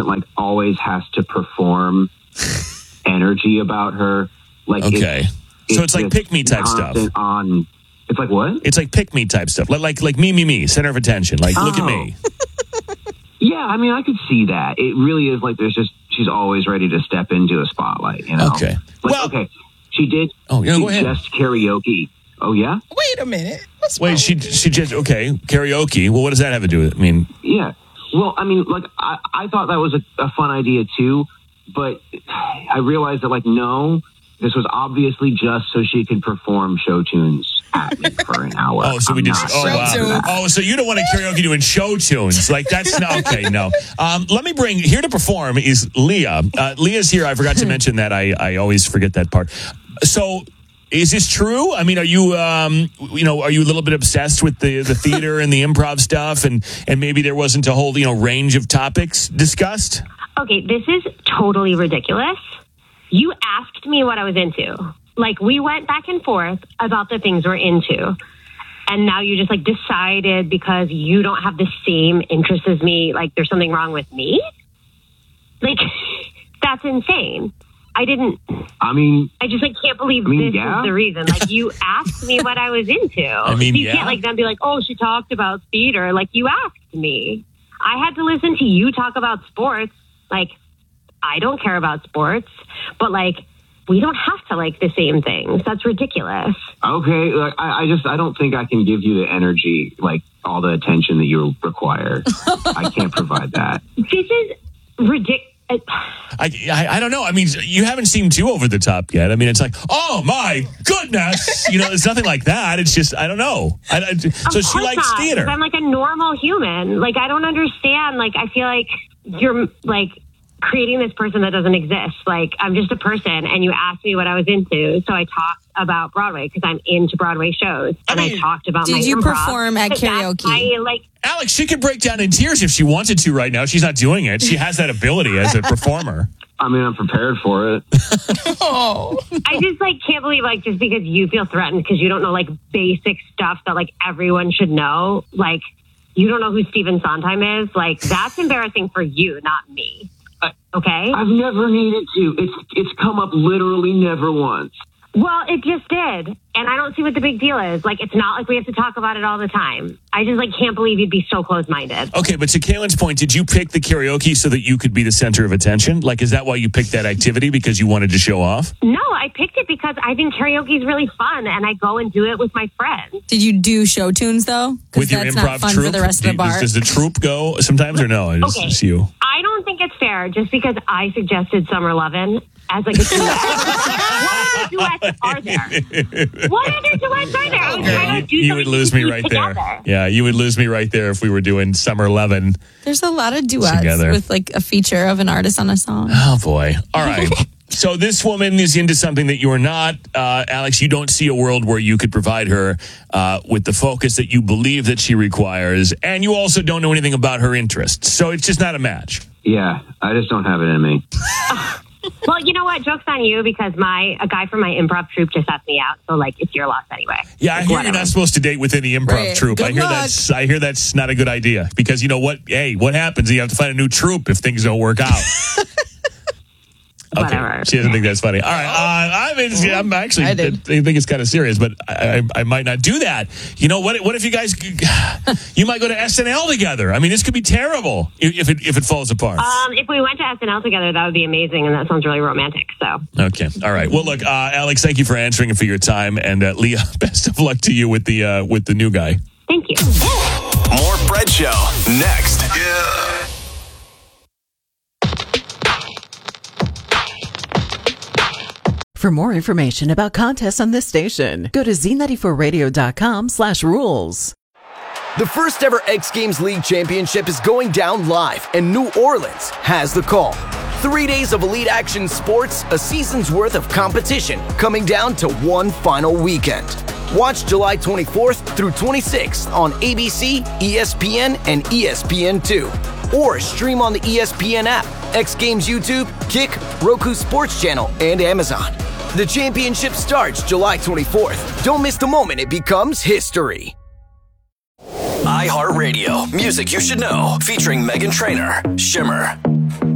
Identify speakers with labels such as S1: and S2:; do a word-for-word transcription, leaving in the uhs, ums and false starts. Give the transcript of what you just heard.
S1: doesn't like always has to perform energy about her. Like,
S2: okay.
S1: It's,
S2: so
S1: it's
S2: it's like pick me type stuff.
S1: On, it's like what?
S2: It's like pick me type stuff. Like, like, like me, me, me, center of attention. Like, oh. Look at me.
S1: Yeah, I mean, I could see that. It really is like there's just, she's always ready to step into a spotlight, you know?
S2: Okay.
S1: Like,
S2: well,
S1: okay, she did
S2: oh, yeah,
S1: suggest karaoke. Oh, yeah?
S3: Wait a minute. What's
S2: Wait, she she just, okay, karaoke. Well, what does that have to do with it? I mean...
S1: Yeah. Well, I mean, like, I, I thought that was a, a fun idea, too, but I realized that, like, no, this was obviously just so she could perform show tunes at me for an hour.
S2: Oh, so
S1: I'm
S2: we did... Oh,
S3: show
S2: wow. Oh, so you don't want to karaoke doing show tunes. Like, that's... not okay, no. Um, let me bring... Here to perform is Leah. Uh, Leah's here. I forgot to mention that. I, I always forget that part. So... Is this true? I mean, are you, um, you know, are you a little bit obsessed with the, the theater and the improv stuff, and, and maybe there wasn't a whole, you know, range of topics discussed?
S4: Okay, this is totally ridiculous. You asked me what I was into. Like, we went back and forth about the things we're into, and now you just like decided because you don't have the same interest as me, like there's something wrong with me? Like, that's insane. I didn't,
S1: I mean,
S4: I just like can't believe
S1: I mean,
S4: this
S1: yeah.
S4: is the reason. Like, you asked me what I was into.
S2: I mean,
S4: you
S2: yeah.
S4: can't like then be like, oh, she talked about theater. Like, you asked me. I had to listen to you talk about sports. Like, I don't care about sports, but like, we don't have to like the same things. That's ridiculous.
S1: Okay, like, I, I just, I don't think I can give you the energy, like all the attention that you require. I can't provide that.
S4: This is ridiculous.
S2: I, I I don't know. I mean, you haven't seemed too over the top yet. I mean, it's like, oh my goodness, you know, it's nothing like that. It's just, I don't know. I, I, so she likes
S4: not,
S2: theater.
S4: I'm like a normal human. Like, I don't understand. Like, I feel like you're like creating this person that doesn't exist. Like, I'm just a person, and you asked me what I was into, so I talked about Broadway because I'm into Broadway shows, and I, mean, I talked about.
S5: Did
S4: my
S5: you
S4: improv,
S5: perform at karaoke?
S4: I, like.
S2: Alex, she could break down in tears if she wanted to right now. She's not doing it. She has that ability as a performer.
S1: I mean, I'm prepared for it.
S3: Oh.
S4: I just, like, can't believe, like, just because you feel threatened because you don't know, like, basic stuff that, like, everyone should know. Like, you don't know who Stephen Sondheim is. Like, that's embarrassing for you, not me. Okay?
S1: I've never needed to. It's it's come up literally never once.
S4: Well, it just did. And I don't see what the big deal is. Like, it's not like we have to talk about it all the time. I just, like, can't believe you'd be so close-minded.
S2: Okay, but to Kaylin's point, did you pick the karaoke so that you could be the center of attention? Like, is that why you picked that activity? Because you wanted to show off?
S4: No, I picked it because I think karaoke is really fun, and I go and do it with my friends.
S5: Did you do show tunes, though?
S2: With your
S5: that's
S2: improv
S5: not fun
S2: troupe?
S5: for the rest of the bar.
S2: Does, does the troupe go sometimes or no? It's
S4: okay.
S2: just you.
S4: I don't think it's fair just because I suggested Summer Lovin' as like a duet. What other duets are there? What other duets are there? I was trying to do
S2: You would lose me right
S4: together.
S2: there. Yeah, you would lose me right there if we were doing Summer Lovin'.
S5: There's a lot of duets
S2: together.
S5: with like a feature of an artist on a song.
S2: Oh, boy. All right. So this woman is into something that you're not. Uh, Alex, you don't see a world where you could provide her uh, with the focus that you believe that she requires. And you also don't know anything about her interests. So it's just not a match.
S1: Yeah, I just don't have it in me.
S4: Well, you know what? Joke's on you because my a guy from my improv troupe just asked me out. So, like, it's your loss anyway.
S2: Yeah, I
S4: like,
S2: hear
S4: whatever.
S2: you're not supposed to date within the improv
S5: Right.
S2: troupe.
S5: Good
S2: I hear
S5: luck.
S2: that's I hear that's not a good idea because you know what? Hey, what happens? You have to find a new troupe if things don't work out. Okay,
S4: Whatever.
S2: she doesn't think that's funny. All right, uh, I mean, I'm actually,
S5: I
S2: I,
S5: did.
S2: I think it's kind of serious, but I, I, I might not do that. You know what? What if you guys, you might go to S N L together? I mean, this could be terrible if it if it falls apart.
S4: Um, if we went to S N L together, that would be amazing, and that sounds really romantic. So,
S2: Okay, all right. Well, look, uh, Alex, thank you for answering and for your time, and uh, Leah, best of luck to you with the uh, with the new guy.
S4: thank you.
S6: More Fred Show next. Yeah.
S7: For more information about contests on this station, go to z ninety-four radio dot com slash rules.
S8: The first ever X Games League Championship is going down live, and New Orleans has the call. Three days of elite action sports, a season's worth of competition, coming down to one final weekend. Watch July twenty-fourth through twenty-sixth on A B C, E S P N, and E S P N two. Or stream on the E S P N app, X Games YouTube, Kick, Roku Sports Channel, and Amazon. The championship starts July twenty-fourth. Don't miss the moment it becomes history.
S6: iHeartRadio, music you should know, featuring Meghan Trainor, Shimmer.